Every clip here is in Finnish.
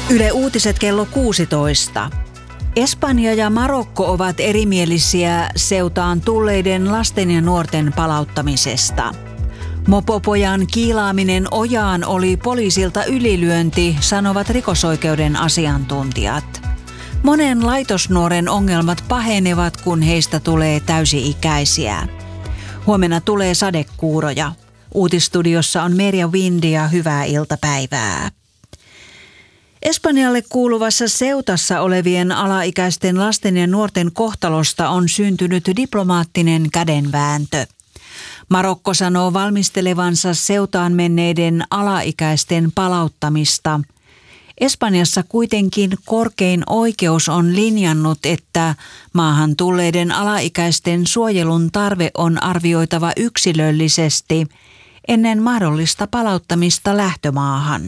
Yle Uutiset kello 16. Espanja ja Marokko ovat erimielisiä Ceutaan tulleiden lasten ja nuorten palauttamisesta. Mopopojan kiilaaminen ojaan oli poliisilta ylilyönti, sanovat rikosoikeuden asiantuntijat. Monen laitosnuoren ongelmat pahenevat, kun heistä tulee täysi-ikäisiä. Huomenna tulee sadekuuroja. Uutisstudiossa on Merja Windi ja hyvää iltapäivää. Espanjalle kuuluvassa Ceutassa olevien alaikäisten lasten ja nuorten kohtalosta on syntynyt diplomaattinen kädenvääntö. Marokko sanoo valmistelevansa Ceutaan menneiden alaikäisten palauttamista. Espanjassa kuitenkin korkein oikeus on linjannut, että maahan tulleiden alaikäisten suojelun tarve on arvioitava yksilöllisesti ennen mahdollista palauttamista lähtömaahan.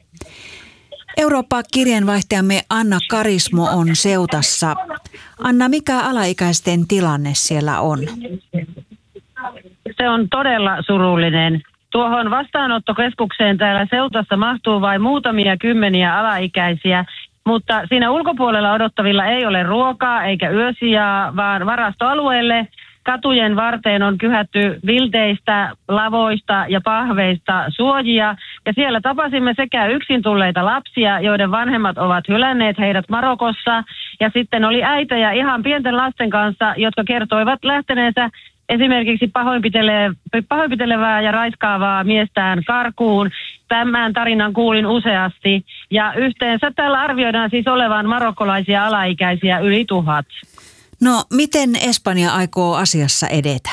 Eurooppa-kirjeenvaihtajamme Anna Karismo on Ceutassa. Anna, mikä alaikäisten tilanne siellä on? Se on todella surullinen. Tuohon vastaanottokeskukseen täällä Ceutassa mahtuu vain muutamia kymmeniä alaikäisiä, mutta siinä ulkopuolella odottavilla ei ole ruokaa eikä yösijaa, vaan varastoalueelle katujen varteen on kyhätty vilteistä, lavoista ja pahveista suojia. Ja siellä tapasimme sekä yksin tulleita lapsia, joiden vanhemmat ovat hylänneet heidät Marokossa. Ja sitten oli äitejä ihan pienten lasten kanssa, jotka kertoivat lähteneensä esimerkiksi pahoinpitelevää ja raiskaavaa miestään karkuun. Tämän tarinan kuulin useasti. Ja yhteensä tällä arvioidaan siis olevan marokkolaisia alaikäisiä yli 1000. No, miten Espanja aikoo asiassa edetä?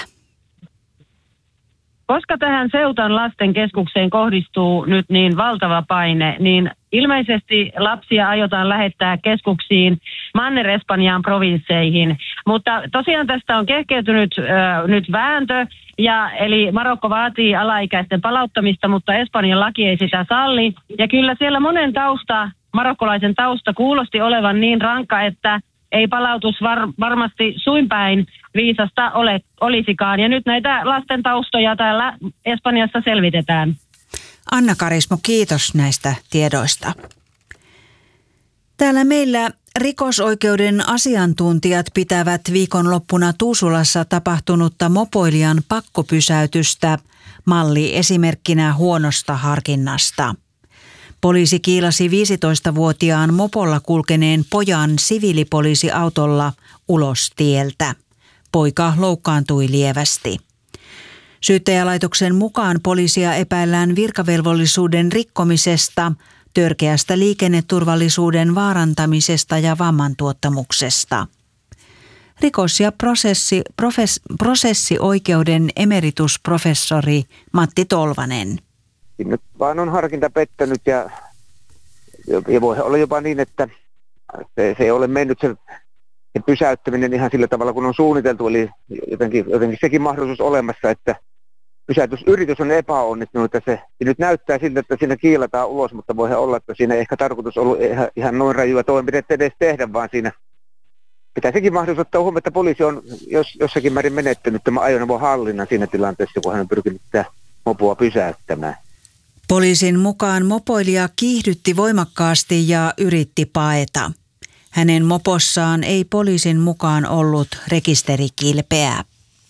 Koska tähän Ceutan lasten keskukseen kohdistuu nyt niin valtava paine, niin ilmeisesti lapsia aiotaan lähettää keskuksiin Manner-Espanjaan provinsseihin. Mutta tosiaan tästä on kehkeytynyt nyt vääntö, eli Marokko vaatii alaikäisten palauttamista, mutta Espanjan laki ei sitä salli. Ja kyllä siellä monen marokkolaisen tausta kuulosti olevan niin rankka, että ei palautus varmasti suinpäin viisasta olisikaan. Ja nyt näitä lasten taustoja täällä Espanjassa selvitetään. Anna Karismo, kiitos näistä tiedoista. Täällä meillä rikosoikeuden asiantuntijat pitävät viikonloppuna Tuusulassa tapahtunutta mopoilijan pakkopysäytystä malliesimerkkinä huonosta harkinnasta. Poliisi kiilasi 15-vuotiaan mopolla kulkeneen pojan siviilipoliisiautolla ulos tieltä. Poika loukkaantui lievästi. Syyttäjälaitoksen mukaan poliisia epäillään virkavelvollisuuden rikkomisesta, törkeästä liikenneturvallisuuden vaarantamisesta ja vammantuottamuksesta. Rikos- ja prosessioikeuden emeritusprofessori Matti Tolvanen. Nyt vaan on harkinta pettänyt ja voi olla jopa niin, että se ei ole mennyt se pysäyttäminen ihan sillä tavalla, kun on suunniteltu. Eli jotenkin sekin mahdollisuus olemassa, että pysäytysyritys on epäonnistunut. Se nyt näyttää siltä, että siinä kiilataan ulos, mutta voi olla, että siinä ei ehkä tarkoitus ollut ihan noin rajua toimenpidettä edes tehdä, vaan siinä pitää sekin mahdollisuus ottaa huomioon, että poliisi on jossakin määrin menettänyt tämän ajoneuvon hallinnan siinä tilanteessa, kun hän on pyrkinyt sitä mopoa pysäyttämään. Poliisin mukaan mopoilija kiihdytti voimakkaasti ja yritti paeta. Hänen mopossaan ei poliisin mukaan ollut rekisterikilpeä.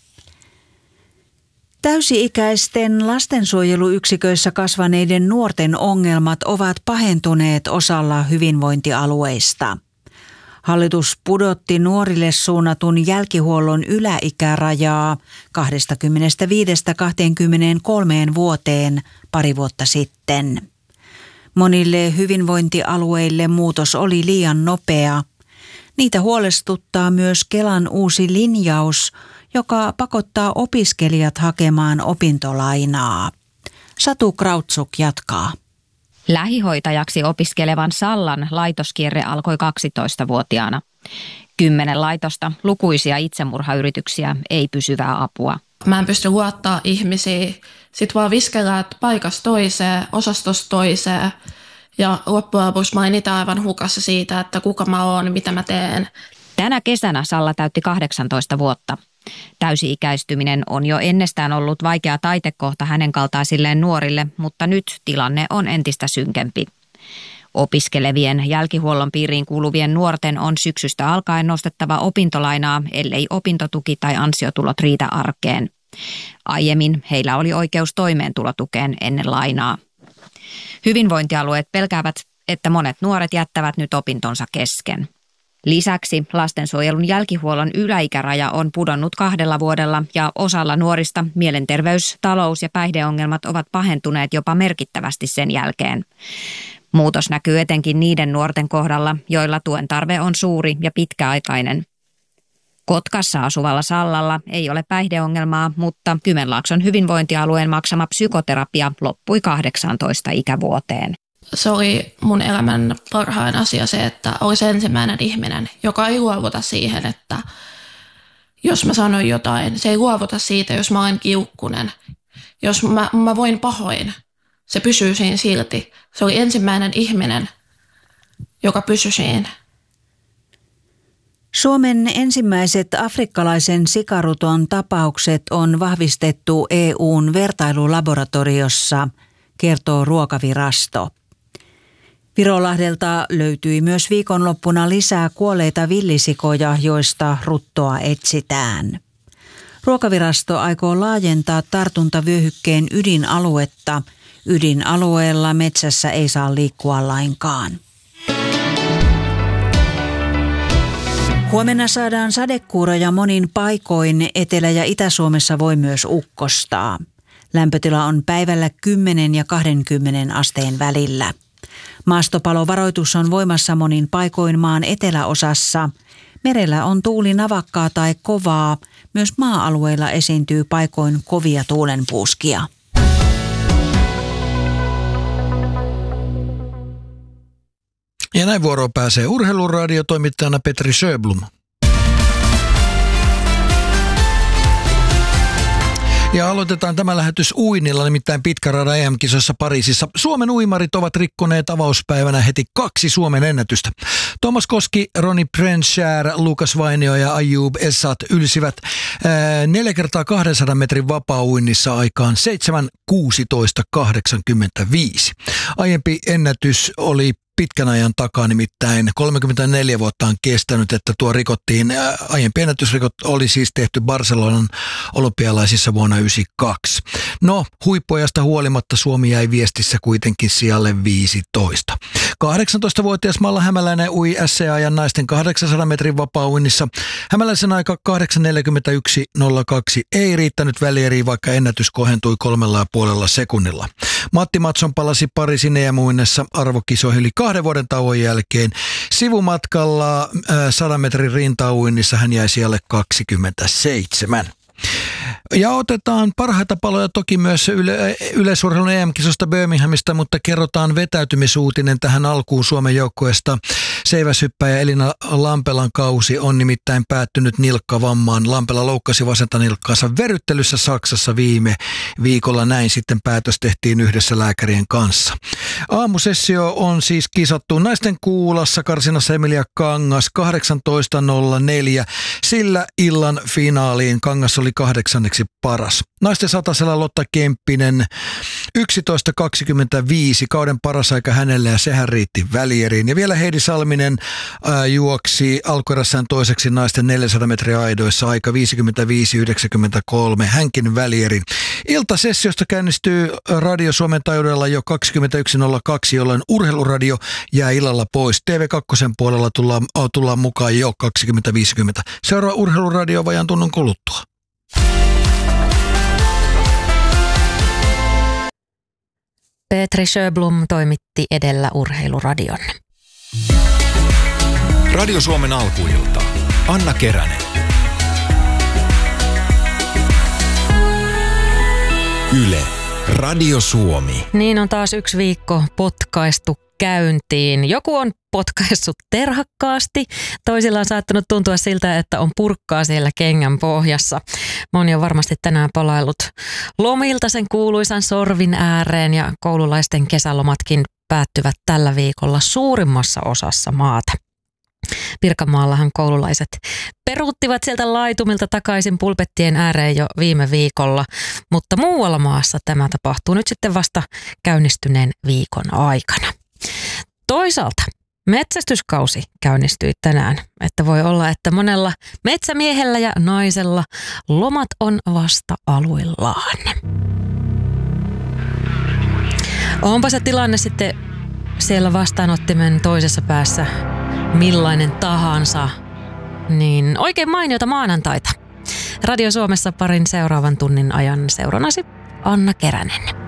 Täysi-ikäisten lastensuojeluyksiköissä kasvaneiden nuorten ongelmat ovat pahentuneet osalla hyvinvointialueista. Hallitus pudotti nuorille suunnatun jälkihuollon yläikärajaa 25-23 vuoteen pari vuotta sitten. Monille hyvinvointialueille muutos oli liian nopea. Niitä huolestuttaa myös Kelan uusi linjaus, joka pakottaa opiskelijat hakemaan opintolainaa. Satu Krautsuk jatkaa. Lähihoitajaksi opiskelevan Sallan laitoskierre alkoi 12-vuotiaana. 10 laitosta, lukuisia itsemurhayrityksiä, ei pysyvää apua. Mä en pysty luottaa ihmisiä. Sitten vaan viskelää paikasta toiseen, osastosta toiseen. Ja loppujen lopuksi mä olin aivan hukassa siitä, että kuka mä oon, mitä mä teen. Tänä kesänä Salla täytti 18 vuotta. Täysi-ikäistyminen on jo ennestään ollut vaikea taitekohta hänen kaltaisilleen nuorille, mutta nyt tilanne on entistä synkempi. Opiskelevien jälkihuollon piiriin kuuluvien nuorten on syksystä alkaen nostettava opintolainaa, ellei opintotuki tai ansiotulot riitä arkeen. Aiemmin heillä oli oikeus toimeentulotukeen ennen lainaa. Hyvinvointialueet pelkäävät, että monet nuoret jättävät nyt opintonsa kesken. Lisäksi lastensuojelun jälkihuollon yläikäraja on pudonnut 2 vuodella ja osalla nuorista mielenterveys-, talous- ja päihdeongelmat ovat pahentuneet jopa merkittävästi sen jälkeen. Muutos näkyy etenkin niiden nuorten kohdalla, joilla tuen tarve on suuri ja pitkäaikainen. Kotkassa asuvalla Sallalla ei ole päihdeongelmaa, mutta Kymenlaakson hyvinvointialueen maksama psykoterapia loppui 18 ikävuoteen. Se oli mun elämän parhain asia se, että olisi ensimmäinen ihminen, joka ei luovuta siihen, että jos mä sanon jotain, se ei luovuta siitä, jos mä olen kiukkunen. Jos mä voin pahoin, se pysyy siinä silti. Se oli ensimmäinen ihminen, joka pysyi siinä. Suomen ensimmäiset afrikkalaisen sikaruton tapaukset on vahvistettu EU:n vertailulaboratoriossa, kertoo Ruokavirasto. Virolahdelta löytyi myös viikonloppuna lisää kuolleita villisikoja, joista ruttoa etsitään. Ruokavirasto aikoo laajentaa tartuntavyöhykkeen ydinaluetta. Ydinalueella metsässä ei saa liikkua lainkaan. Huomenna saadaan sadekuuroja monin paikoin. Etelä- ja Itä-Suomessa voi myös ukkostaa. Lämpötila on päivällä 10 ja 20 asteen välillä. Maastopalovaroitus on voimassa monin paikoin maan eteläosassa. Merellä on tuuli navakkaa tai kovaa. Myös maa-alueilla esiintyy paikoin kovia tuulenpuuskia. Ja näin vuoroon pääsee urheiluradiotoimittajana Petri Sjöblom. Ja aloitetaan tämä lähetys uinnilla, nimittäin pitkäradan EM-kisoissa Pariisissa. Suomen uimarit ovat rikkoneet avauspäivänä heti 2 Suomen ennätystä. Thomas Koski, Roni Prenschär, Lukas Vainio ja Ayoub Essat ylsivät 4 kertaa 200 metrin vapaa-uinnissa aikaan 7.16.85. Aiempi ennätys oli pitkän ajan takaa, nimittäin 34 vuotta on kestänyt, että tuo rikottiin. Aiempi ennätysrikot oli siis tehty Barcelonan olympialaisissa vuonna 1992. No, huippuajasta huolimatta Suomi jäi viestissä kuitenkin sijalle 15. 18-vuotias Malla Hämäläinen ui SC-ajan naisten 800 metrin vapaa-uinnissa. Hämäläisen aika 8.41.02 ei riittänyt välieriin, vaikka ennätys kohentui 3,5 sekunnilla. Matti Matson palasi Pariisin EM-uinnissa arvokisoihin yli 2 vuoden tauon jälkeen. Sivumatkalla 100 metrin rintauinnissa hän jäi sijalle 27. Ja otetaan parhaita paloja toki myös yleisurheilun EM-kisosta Birminghamista, mutta kerrotaan vetäytymisuutinen tähän alkuun Suomen joukkueesta. Seiväshyppäjä Elina Lampelan kausi on nimittäin päättynyt nilkkavammaan. Lampela loukkasi vasenta nilkkaansa verryttelyssä Saksassa viime viikolla. Näin sitten päätös tehtiin yhdessä lääkärien kanssa. Aamusessio on siis kisattu naisten kuulassa karsinassa Emilia Kangas 18.04. Sillä illan finaaliin Kangas oli 8. paras. Naisten satasella Lotta Kemppinen 11.25, kauden paras aika hänelle ja sehän riitti välieriin. Ja vielä Heidi Salminen juoksi alkuerässään toiseksi naisten 400 metriä aidoissa aika 55.93, hänkin välieriin. Iltasessiosta käynnistyy Radio Suomen taajuudella jo 21.02, jolloin urheiluradio jää illalla pois. TV2 puolella tullaan mukaan jo 20.50. Seuraa urheiluradio vajaan tunnin kuluttua. Petri Sjöblom toimitti edellä urheiluradion. Radio Suomen alkuilta. Anna Keränen. Yle. Radio Suomi. Niin on taas 1 viikko potkaistu käyntiin. Joku on potkaissut terhakkaasti. Toisilla on saattanut tuntua siltä, että on purkkaa siellä kengän pohjassa. Moni on varmasti tänään palaillut lomilta sen kuuluisan sorvin ääreen ja koululaisten kesälomatkin päättyvät tällä viikolla suurimmassa osassa maata. Pirkanmaallahan koululaiset peruuttivat sieltä laitumilta takaisin pulpettien ääreen jo viime viikolla, mutta muualla maassa tämä tapahtuu nyt sitten vasta käynnistyneen viikon aikana. Toisaalta metsästyskausi käynnistyi tänään, että voi olla, että monella metsämiehellä ja naisella lomat on vasta aluillaan. Onpa se tilanne sitten siellä vastaanottimen toisessa päässä millainen tahansa, niin oikein mainiota maanantaita. Radio Suomessa parin seuraavan tunnin ajan seurannasi Anna Keränen.